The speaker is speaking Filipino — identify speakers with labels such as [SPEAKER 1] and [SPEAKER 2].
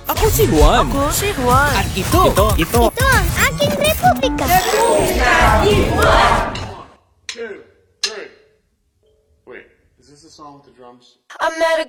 [SPEAKER 1] Ako si Juan.
[SPEAKER 2] Ako si Juan.
[SPEAKER 1] At ito.
[SPEAKER 3] Ito ang aking republika.
[SPEAKER 4] Two, three. Wait, is this the song with the drums?
[SPEAKER 2] I met a